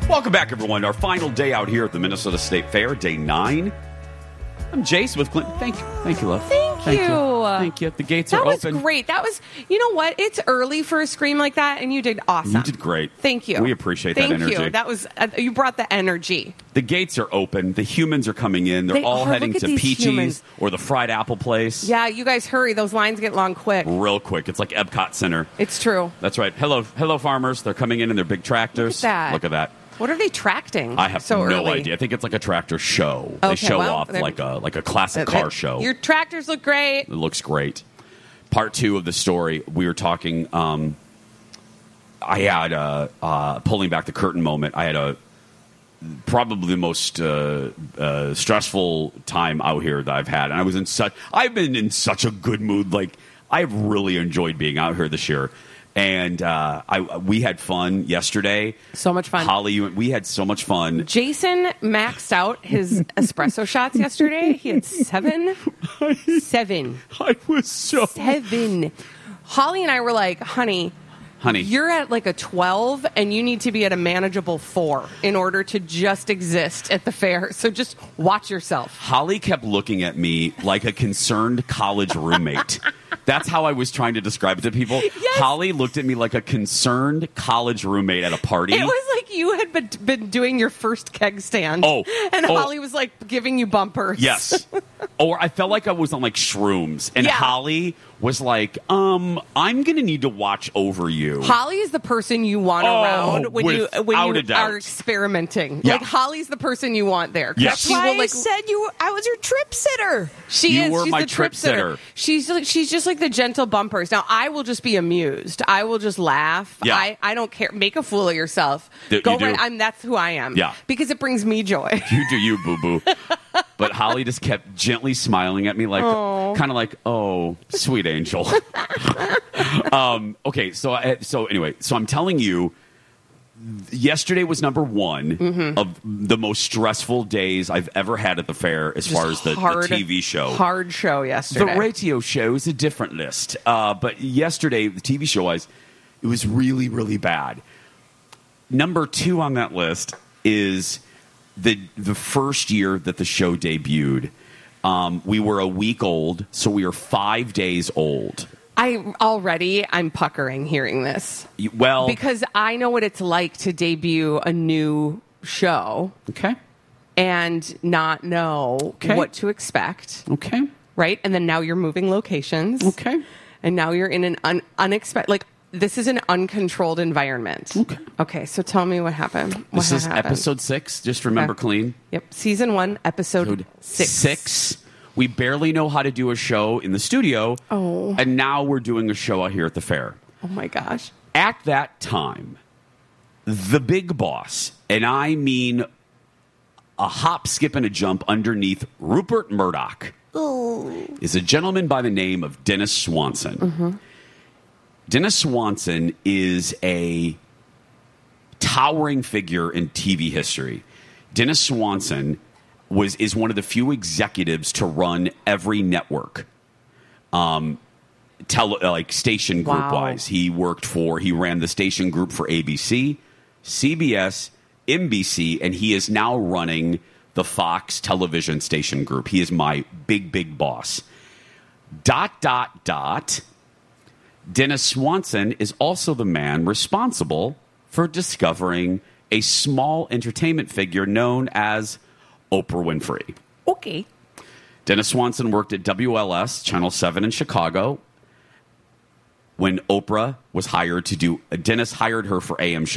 Welcome back, everyone. Our final day out here at the Minnesota State Fair, day 9. I'm Jace with Clinton. Thank you, love. Thank you. The gates are open. That was great. That was, you know what? It's early for a scream like that, and you did awesome. You did great. Thank you. We appreciate that energy. Thank you. That was you brought the energy. The gates are open. The humans are coming in. They're all heading to Peachy's or the fried apple place. Yeah, you guys hurry. Those lines get long quick. Real quick. It's like Epcot Center. It's true. That's right. Hello, farmers. They're coming in their big tractors. Look at that. What are they tracting? I have so no early? idea. I think it's like a tractor show. Okay, they show off like a classic car show. Your tractors look great. It looks great. Part 2 of the story, we were talking. I had pulling back the curtain moment. I had probably the most stressful time out here that I've had, and I've been in such a good mood. Like, I've really enjoyed being out here this year. And we had fun yesterday. So much fun. Holly, we had so much fun. Jason maxed out his espresso shots yesterday. He had 7. I was so... 7. Holly and I were like, honey, you're at like a 12, and you need to be at a manageable 4 in order to just exist at the fair. So just watch yourself. Holly kept looking at me like a concerned college roommate. That's how I was trying to describe it to people. Yes. Holly looked at me like a concerned college roommate at a party. It was like you had been doing your first keg stand. And Holly was like giving you bumpers. Yes. Or I felt like I was on like shrooms. And Holly was like, I'm going to need to watch over you. Holly is the person you want around when you are experimenting. Yeah. Like, Holly's the person you want there. Yes. That's why I said I was your trip sitter. She's my the trip sitter. She's just like the gentle bumpers. Now, I will just be amused. I will just laugh. Yeah. I don't care. Make a fool of yourself. That's who I am. Yeah. Because it brings me joy. You do you, boo-boo. But Holly just kept gently smiling at me like, kind of like, oh, sweet angel. Okay, so anyway, I'm telling you, yesterday was number 1 of the most stressful days I've ever had at the fair as far as the TV show. Hard show yesterday. The radio show is a different list. But yesterday, the TV show-wise, it was really, really bad. Number 2 on that list is the first year that the show debuted. We were a week old, so we were 5 days old. I'm puckering hearing this. Well, because I know what it's like to debut a new show. Okay. And not know what to expect. Okay. Right? And then now you're moving locations. Okay. And now you're in an unexpected, like, this is an uncontrolled environment. Okay, so tell me what happened. This is episode 6. Just remember clean. Yep. Season 1, episode 6. We barely know how to do a show in the studio. Oh. And now we're doing a show out here at the fair. Oh, my gosh. At that time, the big boss, and I mean a hop, skip, and a jump underneath Rupert Murdoch, is a gentleman by the name of Dennis Swanson. Dennis Swanson is a towering figure in TV history. Dennis Swanson is one of the few executives to run every network, station group wise. He ran the station group for ABC, CBS, NBC, and he is now running the Fox television station group. He is my big boss. ... Dennis Swanson is also the man responsible for discovering a small entertainment figure known as Oprah Winfrey. Okay. Dennis Swanson worked at WLS, Channel 7 in Chicago. When Oprah was hired to do... Dennis hired her for AM shows.